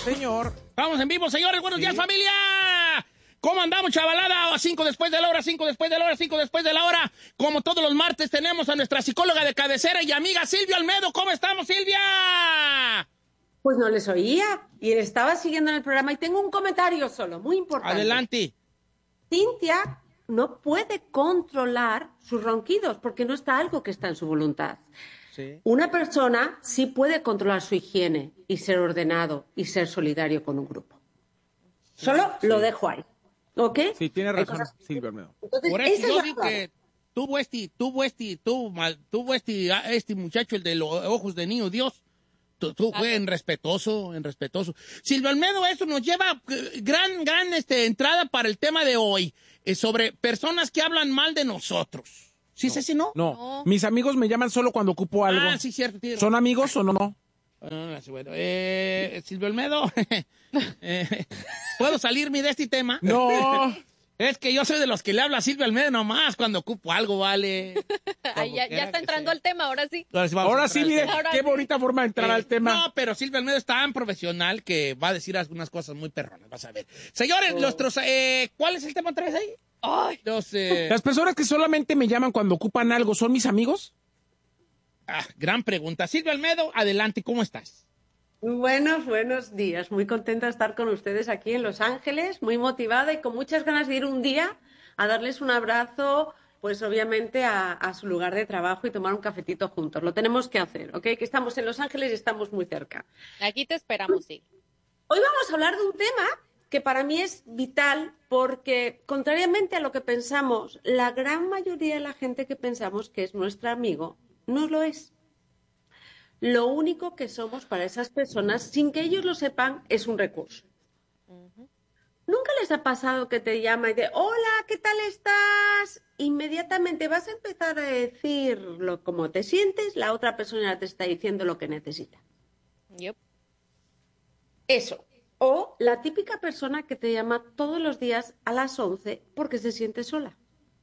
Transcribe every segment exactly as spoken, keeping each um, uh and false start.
señor. Vamos en vivo, señores. Buenos sí. días, familia. ¿Cómo andamos, chavalada? Cinco después de la hora, cinco después de la hora, cinco después de la hora. Como todos los martes tenemos a nuestra psicóloga de cabecera y amiga Silvia Olmedo. ¿Cómo estamos, Silvia? Pues no les oía y estaba siguiendo en el programa y tengo un comentario solo, muy importante. Adelante. Cintia no puede controlar sus ronquidos porque no está algo que está en su voluntad. Sí. Una persona sí puede controlar su higiene y ser ordenado y ser solidario con un grupo. Sí, Solo sí. lo dejo ahí. ¿Ok? Sí, tiene razón, Silvia Olmedo. Por eso yo digo que tuvo este, tuvo este, tuvo, tuvo este, este muchacho, el de los ojos de niño Dios, tú, tú fue en respetuoso, en respetuoso. Silvia Olmedo, eso nos lleva gran, gran este, entrada para el tema de hoy, eh, sobre personas que hablan mal de nosotros. ¿Sí no. es ese, no? no? No, mis amigos me llaman solo cuando ocupo algo. Ah, sí, cierto. Tío. ¿Son amigos o no? no? Ah, bueno, eh, Silvia Olmedo, eh, ¿puedo salirme de este tema? No. Es que yo soy de los que le habla a Silvia Olmedo nomás cuando ocupo algo, vale. Ay, ya, ya está entrando al tema, ahora sí. Ahora sí, ahora sí mire, ahora qué sí. bonita forma de entrar eh, al tema. No, pero Silvia Olmedo es tan profesional que va a decir algunas cosas muy perronas, vas a ver. Señores, oh. nuestros, eh, ¿cuál es el tema otra vez ahí? Ay. Los, eh... Las personas que solamente me llaman cuando ocupan algo, ¿son mis amigos? Ah, gran pregunta. Silvia Olmedo, adelante, ¿cómo estás? Buenos, buenos días. Muy contenta de estar con ustedes aquí en Los Ángeles, muy motivada y con muchas ganas de ir un día a darles un abrazo, pues obviamente a, a su lugar de trabajo y tomar un cafetito juntos. Lo tenemos que hacer, ¿ok? Que estamos en Los Ángeles y estamos muy cerca. Aquí te esperamos, sí. Hoy vamos a hablar de un tema que para mí es vital porque, contrariamente a lo que pensamos, la gran mayoría de la gente que pensamos que es nuestro amigo no lo es. Lo único que somos para esas personas, sin que ellos lo sepan, es un recurso. Uh-huh. ¿Nunca les ha pasado que te llama y te hola, ¿qué tal estás? Inmediatamente vas a empezar a decirlo como te sientes, la otra persona te está diciendo lo que necesita. Yep. Eso. O la típica persona que te llama todos los días a las once porque se siente sola.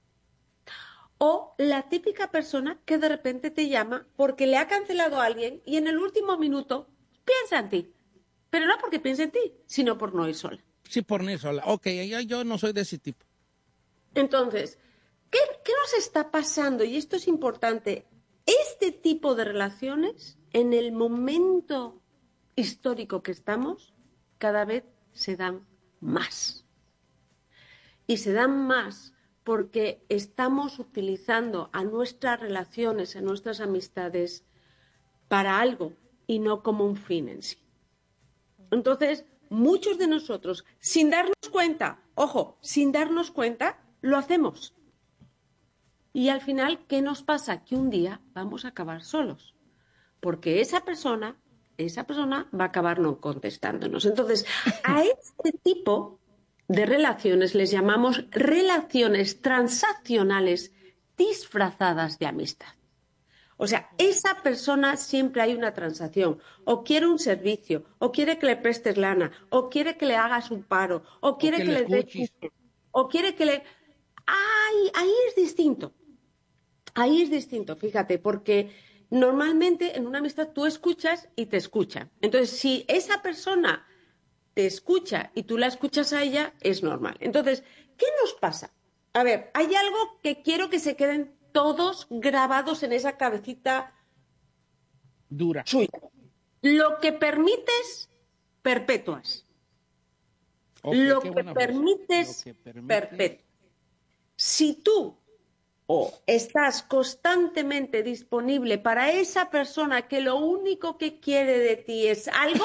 O la típica persona que de repente te llama porque le ha cancelado a alguien y en el último minuto piensa en ti. Pero no porque piense en ti, sino por no ir sola. Sí, por no ir sola. Ok, yo, yo no soy de ese tipo. Entonces, ¿qué, qué nos está pasando? Y esto es importante. Este tipo de relaciones, en el momento histórico que estamos, cada vez se dan más. Y se dan más porque estamos utilizando a nuestras relaciones, a nuestras amistades, para algo y no como un fin en sí. Entonces, muchos de nosotros, sin darnos cuenta, ojo, sin darnos cuenta, lo hacemos. Y al final, ¿qué nos pasa? Que un día vamos a acabar solos. Porque esa persona, esa persona va a acabar no contestándonos. Entonces, a este tipo de relaciones les llamamos relaciones transaccionales disfrazadas de amistad. O sea, esa persona siempre hay una transacción. O quiere un servicio, o quiere que le prestes lana, o quiere que le hagas un paro, o quiere o que, que le des, o quiere que le... ¡Ay! Ahí es distinto. Ahí es distinto, fíjate, porque normalmente en una amistad tú escuchas y te escuchan. Entonces, si esa persona te escucha y tú la escuchas a ella, es normal. Entonces, ¿qué nos pasa? A ver, hay algo que quiero que se queden todos grabados en esa cabecita dura suya. Lo que permites, perpetuas. Okay, lo, que permites, lo que permites, perpetuas. Si tú o estás constantemente disponible para esa persona que lo único que quiere de ti es algo,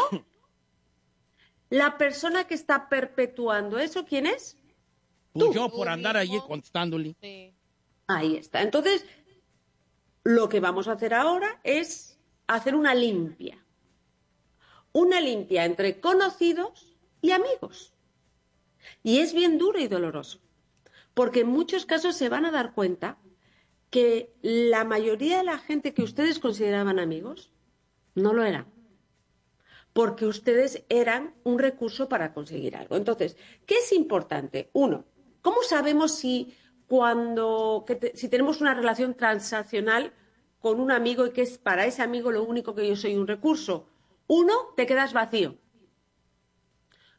la persona que está perpetuando eso, ¿quién es? Tú. Yo por andar allí contestándole. Sí. Ahí está. Entonces, lo que vamos a hacer ahora es hacer una limpia. Una limpia entre conocidos y amigos. Y es bien duro y doloroso. Porque en muchos casos se van a dar cuenta que la mayoría de la gente que ustedes consideraban amigos no lo eran. Porque ustedes eran un recurso para conseguir algo. Entonces, ¿qué es importante? Uno, ¿cómo sabemos si cuando que te, si tenemos una relación transaccional con un amigo y que es para ese amigo lo único que yo soy un recurso? Uno, te quedas vacío.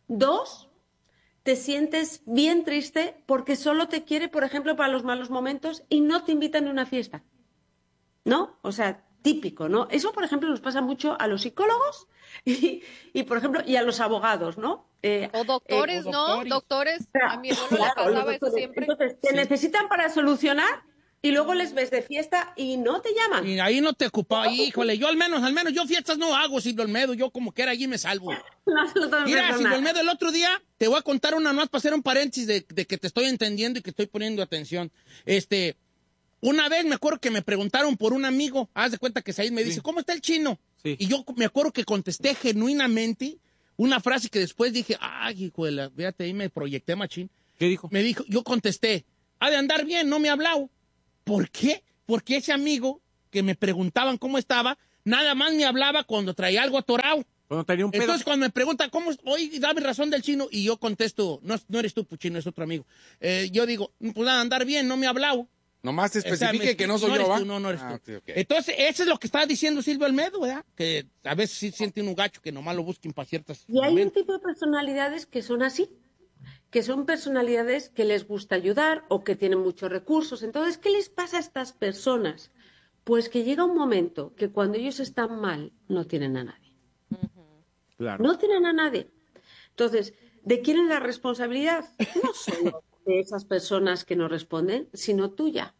Dos, te sientes bien triste porque solo te quiere, por ejemplo, para los malos momentos y no te invitan a una fiesta. ¿No? O sea, típico, ¿no? Eso, por ejemplo, nos pasa mucho a los psicólogos y, y por ejemplo, y a los abogados, ¿no? Eh, o doctores, eh, ¿no? Doctores. doctores. A mi hermano claro, le pasaba eso siempre. Entonces, te sí. necesitan para solucionar y luego les ves de fiesta y no te llaman. Y ahí no te ocupaba, híjole, yo al menos, al menos, yo fiestas no hago, Silvio Olmedo, yo como quiera allí me salvo. No, Mira, Silvio Olmedo, el otro día te voy a contar una más para hacer un paréntesis de, de que te estoy entendiendo y que estoy poniendo atención. Este, una vez me acuerdo que me preguntaron por un amigo, haz de cuenta que Said me dice, sí. ¿cómo está el chino? Sí. Y yo me acuerdo que contesté genuinamente una frase que después dije, ay, hijo de la, fíjate, ahí me proyecté machín. ¿Qué dijo? Me dijo, yo contesté, ha de andar bien, no me ha hablado. ¿Por qué? Porque ese amigo que me preguntaban cómo estaba, nada más me hablaba cuando traía algo atorado. Cuando tenía un pedo. Entonces, cuando me pregunta, ¿cómo? Oye, dame razón del chino. Y yo contesto, no, no eres tú, Puchino, es otro amigo. Eh, yo digo, pues nada, andar bien, no me ha hablado. Nomás te especifique o sea, me, que no soy no yo, ¿va? Tú, no, no eres ah, tú. Okay, okay. Entonces, eso es lo que estaba diciendo Silvio Olmedo, ¿verdad? Que a veces sí siente un gacho que nomás lo busquen para ciertas... Y hay momentos. Un tipo de personalidades que son así, que son personalidades que les gusta ayudar o que tienen muchos recursos. Entonces, ¿qué les pasa a estas personas? Pues que llega un momento que cuando ellos están mal, no tienen a nadie. Claro. No tienen a nadie. Entonces, ¿de quién es la responsabilidad? No solo de esas personas que no responden, sino tuya,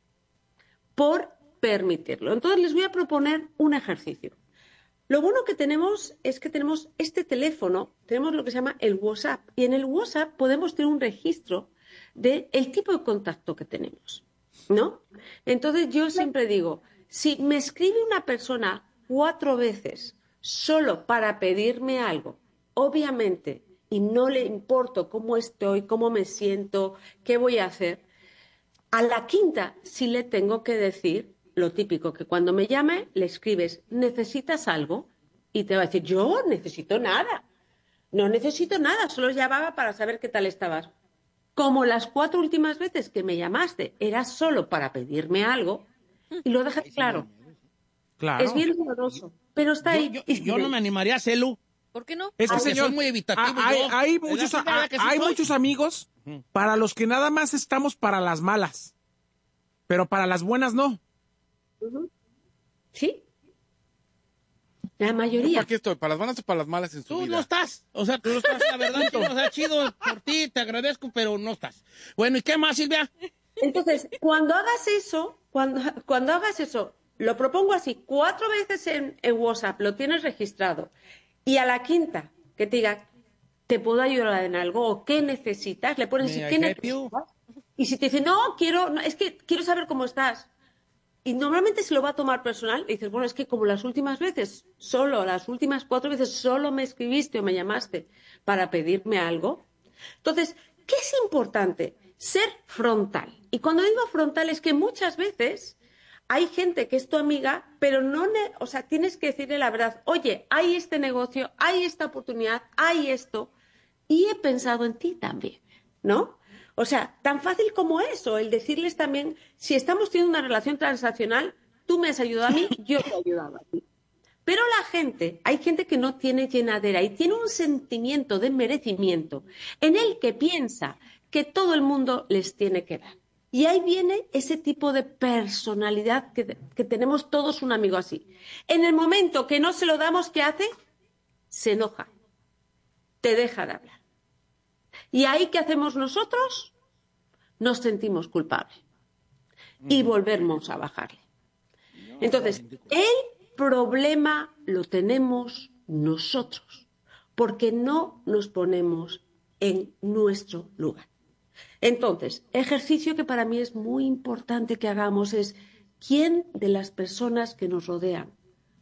por permitirlo. Entonces, les voy a proponer un ejercicio. Lo bueno que tenemos es que tenemos este teléfono, tenemos lo que se llama el WhatsApp, y en el WhatsApp podemos tener un registro del tipo de contacto que tenemos, ¿no? Entonces, yo siempre digo, si me escribe una persona cuatro veces solo para pedirme algo, obviamente, y no le importo cómo estoy, cómo me siento, qué voy a hacer, a la quinta sí le tengo que decir lo típico, que cuando me llame le escribes, ¿necesitas algo? Y te va a decir, yo necesito nada, no necesito nada, solo llamaba para saber qué tal estabas. Como las cuatro últimas veces que me llamaste era solo para pedirme algo, y lo dejas claro. Claro. Es bien doloroso, pero está ahí. Yo, yo, yo no me animaría a hacerlo. ¿Por qué no? Es que, señor, soy muy evitativo. Hay, yo. hay, muchos, hay, hay muchos amigos uh-huh. para los que nada más estamos para las malas, pero para las buenas no. Uh-huh. ¿Sí? La mayoría. ¿Para qué estoy? ¿Para las buenas o para las malas en su tú vida? Tú no estás. O sea, tú no estás, la verdad. O sea, chido por ti, te agradezco, pero no estás. Bueno, ¿y qué más, Silvia? Entonces, cuando hagas eso, cuando, cuando hagas eso, lo propongo así, cuatro veces en, en WhatsApp, lo tienes registrado, y a la quinta, que te diga, ¿te puedo ayudar en algo? ¿O qué necesitas? Le pones, ¿qué necesitas? Y si te dice, no, quiero, no, es que quiero saber cómo estás. Y normalmente se lo va a tomar personal, y dices, bueno, es que como las últimas veces, solo, las últimas cuatro veces, solo me escribiste o me llamaste para pedirme algo. Entonces, ¿qué es importante? Ser frontal. Y cuando digo frontal es que muchas veces hay gente que es tu amiga, pero no, ne- o sea, tienes que decirle la verdad. Oye, hay este negocio, hay esta oportunidad, hay esto, y he pensado en ti también, ¿no? O sea, tan fácil como eso, el decirles también, si estamos teniendo una relación transaccional, tú me has ayudado a mí, yo te he ayudado a ti. Pero la gente, hay gente que no tiene llenadera y tiene un sentimiento de merecimiento en el que piensa que todo el mundo les tiene que dar. Y ahí viene ese tipo de personalidad que, que tenemos todos un amigo así. En el momento que no se lo damos, ¿qué hace? Se enoja, te deja de hablar. ¿Y ahí qué hacemos nosotros? Nos sentimos culpables y volvemos a bajarle. Entonces, el problema lo tenemos nosotros, porque no nos ponemos en nuestro lugar. Entonces, ejercicio que para mí es muy importante que hagamos es, ¿quién de las personas que nos rodean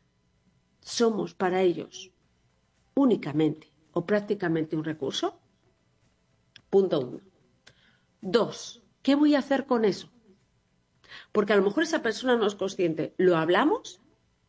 somos para ellos únicamente o prácticamente un recurso? Punto uno. Dos, ¿qué voy a hacer con eso? Porque a lo mejor esa persona no es consciente. ¿Lo hablamos?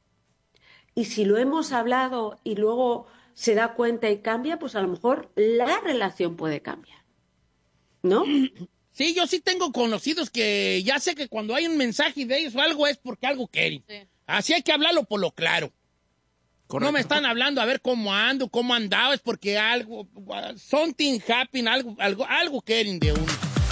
Y si lo hemos hablado y luego se da cuenta y cambia, pues a lo mejor la relación puede cambiar. ¿No? Sí, yo sí tengo conocidos que ya sé que cuando hay un mensaje de ellos o algo es porque algo quieren. Sí. Así hay que hablarlo por lo claro. Correcto. No me están hablando a ver cómo ando, cómo andaba, es porque algo, something happen, algo, algo, algo quieren de uno.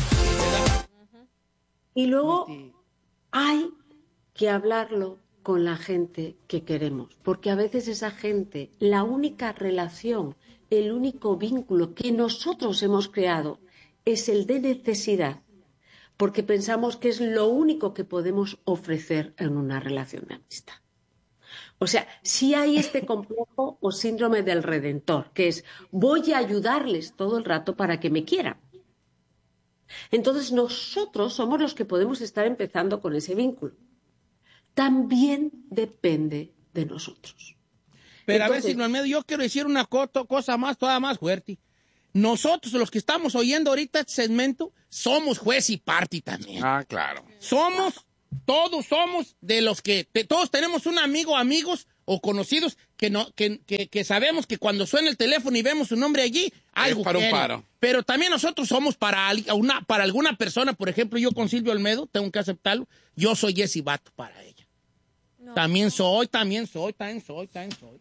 Y luego hay que hablarlo con la gente que queremos, porque a veces esa gente, la única relación, el único vínculo que nosotros hemos creado es el de necesidad, porque pensamos que es lo único que podemos ofrecer en una relación de amistad. O sea, sí hay este complejo o síndrome del redentor, que es voy a ayudarles todo el rato para que me quieran. Entonces nosotros somos los que podemos estar empezando con ese vínculo. También depende de nosotros. Pero Entonces, a ver, Silvia Almedo, yo quiero decir una cosa más, toda más fuerte. Nosotros, los que estamos oyendo ahorita este segmento, somos juez y parte también. Ah, claro. Somos, todos somos de los que, de, todos tenemos un amigo, amigos o conocidos que, no, que, que, que sabemos que cuando suena el teléfono y vemos su nombre allí, algo es para un paro. Pero también nosotros somos para, una, para alguna persona, por ejemplo, yo con Silvio Almedo, tengo que aceptarlo, yo soy Jessy Bato para ella. No. También soy, también soy, también soy, también soy.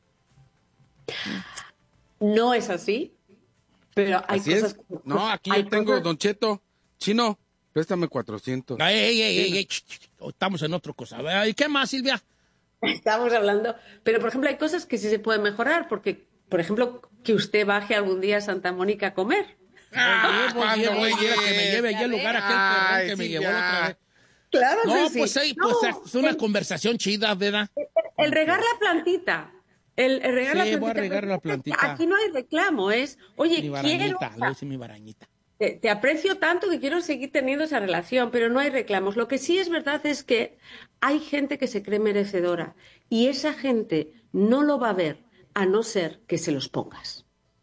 No es así. Pero hay Así cosas... Es. No, aquí yo tengo, cosas... Don Cheto, Chino, préstame cuatrocientos. Ey, ey, ey, ey, ch, ch, ch, estamos en otra cosa. ¿Y qué más, Silvia? Estamos hablando... Pero, por ejemplo, hay cosas que sí se pueden mejorar, porque, por ejemplo, que usted baje algún día a Santa Mónica a comer. Ah, cuando voy a que me lleve allí al lugar aquel perrón que sí, me llevó ya. La otra vez. Claro no, que sí. Pues, hey, no, pues es una el, conversación chida, ¿verdad? El, el regar la plantita. El, el regar sí, la plantita. Voy a regar la plantita. Aquí no hay reclamo, es, oye, mi quiero... Le voy a decir mi barañita. Te, te aprecio tanto que quiero seguir teniendo esa relación, pero no hay reclamos. Lo que sí es verdad es que hay gente que se cree merecedora y esa gente no lo va a ver a no ser que se los pongas.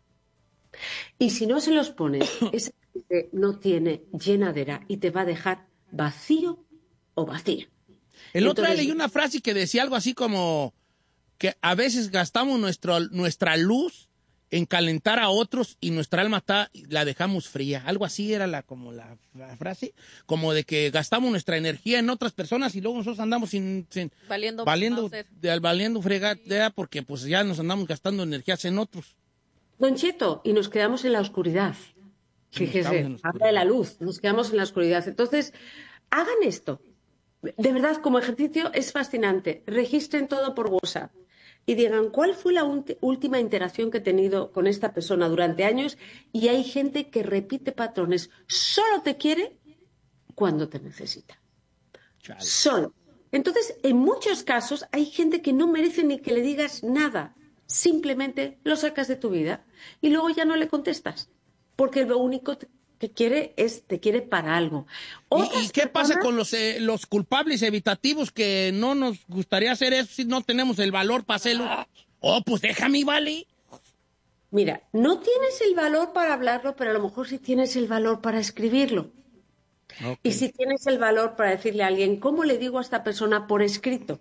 Y si no se los pones, esa gente no tiene llenadera y te va a dejar vacío o vacía. El otro día leí una frase que decía algo así como que a veces gastamos nuestro, nuestra luz en calentar a otros y nuestra alma está, la dejamos fría. Algo así era la, como la, la frase, como de que gastamos nuestra energía en otras personas y luego nosotros andamos sin, sin valiendo, valiendo, de, valiendo fregadera porque pues ya nos andamos gastando energías en otros. Don Cheto, y nos quedamos en la oscuridad. Fíjese, habla de la luz, nos quedamos en la oscuridad. Entonces, hagan esto. De verdad, como ejercicio es fascinante. Registren todo por WhatsApp y digan cuál fue la última interacción que he tenido con esta persona durante años, y hay gente que repite patrones. Solo te quiere cuando te necesita. Chale. Solo. Entonces, en muchos casos hay gente que no merece ni que le digas nada. Simplemente lo sacas de tu vida y luego ya no le contestas, porque lo único que quiere es, te quiere para algo. ¿Y, ¿Y qué personas... pasa con los, eh, los culpables evitativos que no nos gustaría hacer eso si no tenemos el valor para hacerlo? Oh, pues déjame, vale. Mira, no tienes el valor para hablarlo, pero a lo mejor sí tienes el valor para escribirlo. Okay. Y si tienes el valor para decirle a alguien, ¿cómo le digo a esta persona por escrito?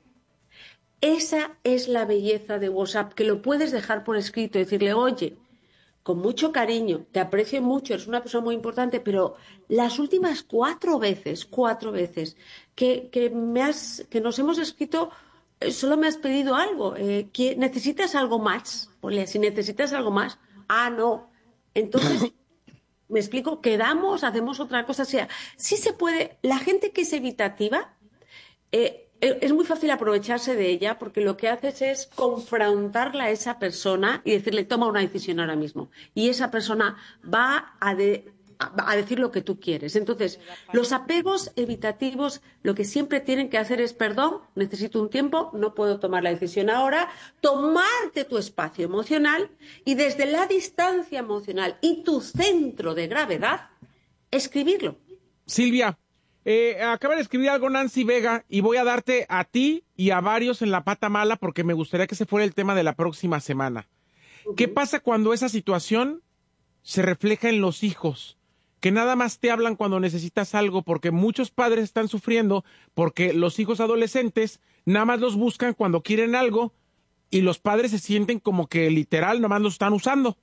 Esa es la belleza de WhatsApp, que lo puedes dejar por escrito y decirle, oye, con mucho cariño, te aprecio mucho, eres una persona muy importante, pero las últimas cuatro veces, cuatro veces que, que, me has, que nos hemos escrito, eh, solo me has pedido algo. Eh, que ¿necesitas algo más? Ponle, si necesitas algo más, ah, no. Entonces, me explico, quedamos, hacemos otra cosa. O sea, sí se puede, la gente que es evitativa, eh, es muy fácil aprovecharse de ella porque lo que haces es confrontarla a esa persona y decirle, toma una decisión ahora mismo. Y esa persona va a, de, a decir lo que tú quieres. Entonces, los apegos evitativos lo que siempre tienen que hacer es, perdón, necesito un tiempo, no puedo tomar la decisión ahora, tomarte tu espacio emocional y desde la distancia emocional y tu centro de gravedad, escribirlo. Silvia. Eh, acaba de escribir algo Nancy Vega y voy a darte a ti y a varios en la pata mala porque me gustaría que ese fuera el tema de la próxima semana. Uh-huh. ¿Qué pasa cuando esa situación se refleja en los hijos? Que nada más te hablan cuando necesitas algo, porque muchos padres están sufriendo porque los hijos adolescentes nada más los buscan cuando quieren algo y los padres se sienten como que literal nada más los están usando.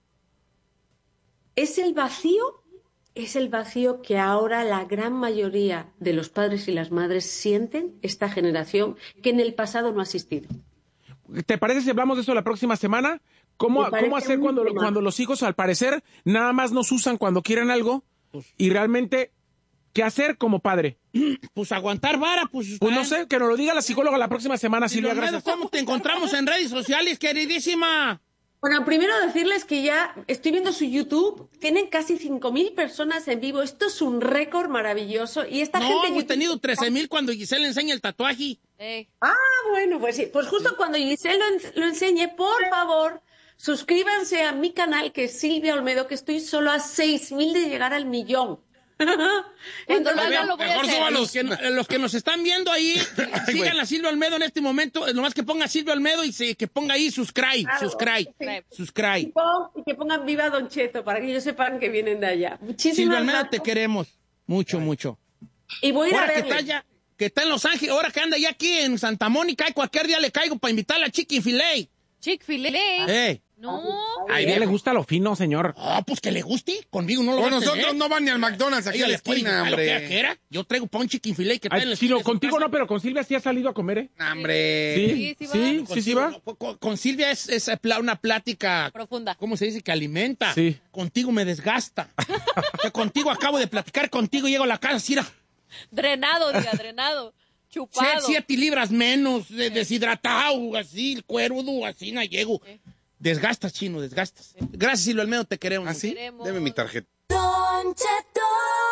Es el vacío. Es el vacío que ahora la gran mayoría de los padres y las madres sienten, esta generación, que en el pasado no ha existido. ¿te parece si hablamos de eso la próxima semana? ¿Cómo, cómo hacer cuando, cuando los hijos, al parecer, nada más nos usan cuando quieren algo? Y realmente, ¿qué hacer como padre? Pues aguantar vara, pues... Pues no sé, que nos lo diga la psicóloga la próxima semana, Silvia, gracias. ¿Cómo te encontramos en redes sociales, queridísima? Bueno, primero decirles que ya estoy viendo su YouTube, tienen casi cinco mil personas en vivo, esto es un récord maravilloso, y esta no, gente... No, hemos YouTube... tenido trece mil cuando Giselle enseña el tatuaje. Hey. Ah, bueno, pues sí, pues justo cuando Giselle lo, en, lo enseñe, por favor, suscríbanse a mi canal, que es Silvia Olmedo, que estoy solo a seis mil de llegar al millón. Entonces, ver, lo voy mejor a hacer. Los que, los que nos están viendo ahí, Ay, sigan a Silvia Olmedo en este momento, nomás que ponga Silvia Olmedo y se, que ponga ahí subscribe, claro, subscribe, sí. subscribe. Y, pon, y que pongan viva Don Cheto, para que ellos sepan que vienen de allá. Muchísimas Silvia Olmedo, gracias. Te queremos mucho, Ay. mucho. Y voy a ir ahora a que está, ya, que está en Los Ángeles, ahora que anda ya aquí en Santa Mónica, y cualquier día le caigo para invitarla a Chick-fil-A. Chick-fil-A. Hey. No. A ella le gusta lo fino, señor. Ah, pues que le guste. Conmigo no lo pues va a nosotros tener. no van ni al McDonald's aquí a la esquina, hombre. ¿Qué era? Yo traigo pa' un Chick-fil-A que está en la esquina. Sí, contigo no, pero con Silvia sí ha salido a comer, ¿eh? ¡Hombre! Sí, sí, sí, sí, sí, sí va. No, con, con Silvia es, es una plática... Profunda. ¿Cómo se dice? Que alimenta. Sí. Contigo me desgasta. Que contigo acabo de platicar contigo y llego a la casa así... Drenado, diga, drenado. Chupado. Siete libras menos, de, deshidratado, así, el cuerudo, así, no llego. ¿Eh? Desgastas, chino, desgastas. Gracias, Silvia Olmedo, te queremos. ¿Ah, sí? Deme mi tarjeta. Don Cheto.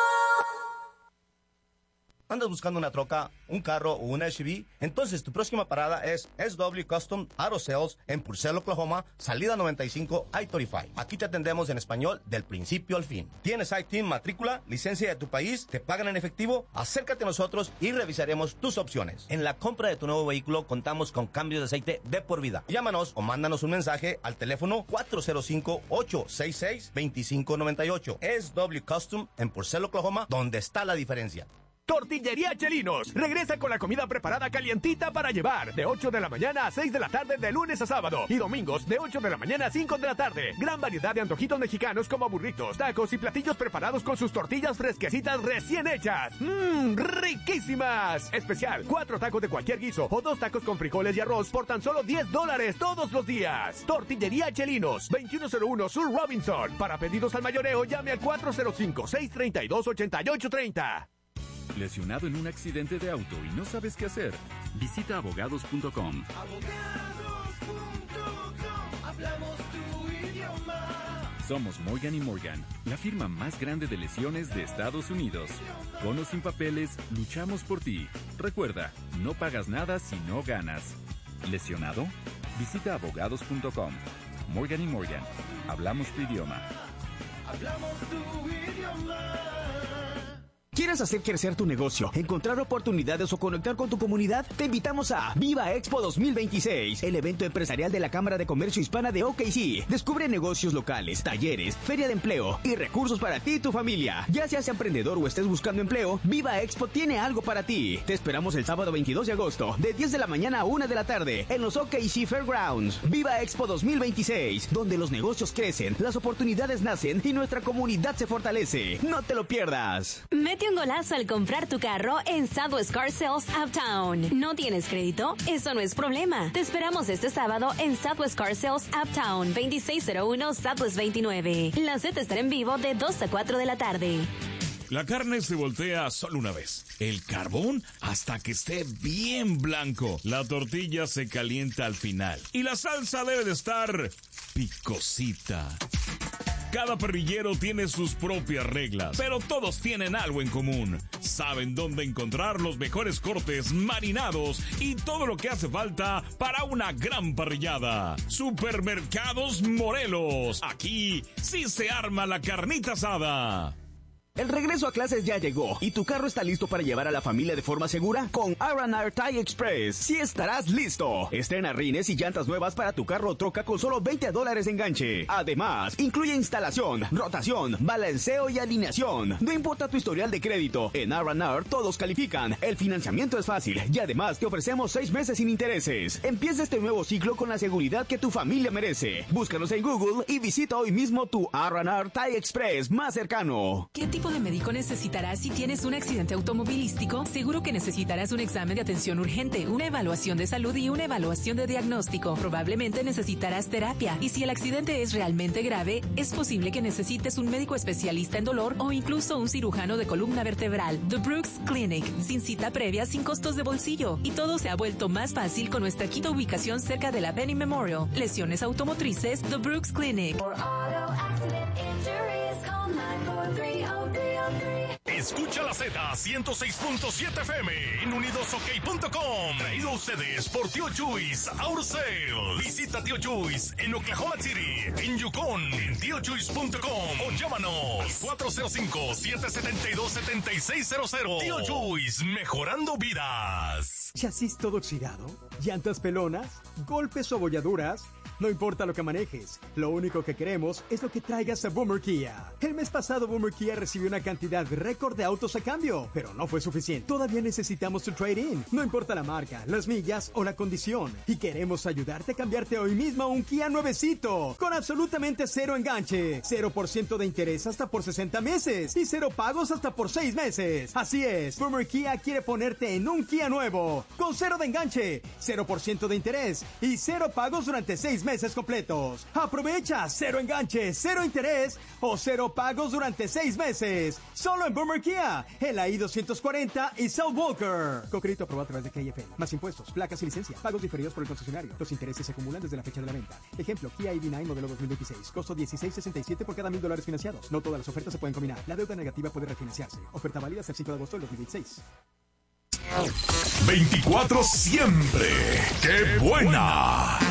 ¿Andas buscando una troca, un carro o una S U V? Entonces tu próxima parada es S W Custom Auto Sales en Purcell, Oklahoma, salida noventa y cinco I treinta y cinco. Aquí te atendemos en español del principio al fin. ¿Tienes I T I N, matrícula, licencia de tu país? ¿Te pagan en efectivo? Acércate a nosotros y revisaremos tus opciones. En la compra de tu nuevo vehículo contamos con cambios de aceite de por vida. Llámanos o mándanos un mensaje al teléfono cuatro cero cinco, ocho seis seis, dos cinco nueve ocho. S W Custom en Purcell, Oklahoma, donde está la diferencia. Tortillería Chelinos regresa con la comida preparada calientita para llevar de ocho de la mañana a seis de la tarde de lunes a sábado y domingos de ocho de la mañana a cinco de la tarde. Gran variedad de antojitos mexicanos como burritos, tacos y platillos preparados con sus tortillas fresquecitas recién hechas. ¡Mmm! ¡Riquísimas! Especial, cuatro tacos de cualquier guiso o dos tacos con frijoles y arroz por tan solo diez dólares todos los días. Tortillería Chelinos, veintiuno cero uno Sur Robinson. Para pedidos al mayoreo llame al cuatro cero cinco, seis tres dos, ocho ocho tres cero. ¿Lesionado en un accidente de auto y no sabes qué hacer? Visita abogados punto com. abogados punto com. Hablamos tu idioma. Somos Morgan y Morgan, la firma más grande de lesiones de Estados Unidos. Con o sin papeles, luchamos por ti. Recuerda, no pagas nada si no ganas. ¿Lesionado? Visita abogados punto com. Morgan y Morgan, hablamos tu idioma. Hablamos tu idioma. ¿Quieres hacer crecer tu negocio, encontrar oportunidades o conectar con tu comunidad? Te invitamos a Viva Expo dos mil veintiséis, el evento empresarial de la Cámara de Comercio Hispana de O K C. Descubre negocios locales, talleres, feria de empleo y recursos para ti y tu familia. Ya seas emprendedor o estés buscando empleo, Viva Expo tiene algo para ti. Te esperamos el sábado veintidós de agosto, de diez de la mañana a una de la tarde, en los O K C Fairgrounds. Viva Expo dos mil veintiséis, donde los negocios crecen, las oportunidades nacen y nuestra comunidad se fortalece. No te lo pierdas. Mete un golazo al comprar tu carro en Southwest Car Sales Uptown. ¿No tienes crédito? Eso no es problema. Te esperamos este sábado en Southwest Car Sales Uptown, veintiséis cero uno Southwest veintinueve. La cita estará en vivo de dos a cuatro de la tarde. La carne se voltea solo una vez. El carbón hasta que esté bien blanco. La tortilla se calienta al final. Y la salsa debe de estar picosita. Cada parrillero tiene sus propias reglas, pero todos tienen algo en común. Saben dónde encontrar los mejores cortes marinados y todo lo que hace falta para una gran parrillada. Supermercados Morelos. Aquí sí se arma la carnita asada. El regreso a clases ya llegó y tu carro está listo para llevar a la familia de forma segura con R and R Tire Express. Sí estarás listo. Estrena rines y llantas nuevas para tu carro o troca con solo veinte dólares de enganche. Además, incluye instalación, rotación, balanceo y alineación. No importa tu historial de crédito, en R and R todos califican. El financiamiento es fácil y además te ofrecemos seis meses sin intereses. Empieza este nuevo ciclo con la seguridad que tu familia merece. Búscanos en Google y visita hoy mismo tu R and R Tire Express más cercano. ¿Qué tipo tipo de médico necesitarás si tienes un accidente automovilístico? Seguro que necesitarás un examen de atención urgente, una evaluación de salud y una evaluación de diagnóstico. Probablemente necesitarás terapia. Y si el accidente es realmente grave, es posible que necesites un médico especialista en dolor o incluso un cirujano de columna vertebral. The Brooks Clinic, sin cita previa, sin costos de bolsillo. Y todo se ha vuelto más fácil con nuestra quinta ubicación cerca de la Penny Memorial. Lesiones automotrices, The Brooks Clinic. Escucha la Z ciento seis punto siete F M en unidos ok punto com. Traído a ustedes por Tío Chuys Auto Sales. Visita Tío Chuys en Oklahoma City, en Yukon, en tío chuys punto com o llámanos cuatro cero cinco, siete siete dos, siete seis cero cero. Tío Chuys, mejorando vidas. ¿Chasis todo oxidado? ¿Llantas pelonas? ¿Golpes o abolladuras? No importa lo que manejes, lo único que queremos es lo que traigas a Boomer Kia. El mes pasado Boomer Kia recibió una cantidad récord de autos a cambio, pero no fue suficiente. Todavía necesitamos tu trade-in. No importa la marca, las millas o la condición. Y queremos ayudarte a cambiarte hoy mismo a un Kia nuevecito, con absolutamente cero enganche, cero por ciento de interés hasta por sesenta meses y cero pagos hasta por seis meses. Así es, Boomer Kia quiere ponerte en un Kia nuevo, con cero de enganche, cero por ciento de interés y cero pagos durante seis meses completos. Aprovecha cero enganche, cero interés o cero pagos durante seis meses. Solo en Boomer Kia, en la I doscientos cuarenta y South Walker. Con crédito aprobado a través de K F L. Más impuestos, placas y licencia. Pagos diferidos por el concesionario. Los intereses se acumulan desde la fecha de la venta. Ejemplo, Kia I V nueve modelo dos mil veintiséis. Costo dieciséis sesenta y siete por cada mil dólares financiados. No todas las ofertas se pueden combinar. La deuda negativa puede refinanciarse. Oferta válida hasta el cinco de agosto del dos mil veintiséis. veinticuatro siempre. ¡Qué buena!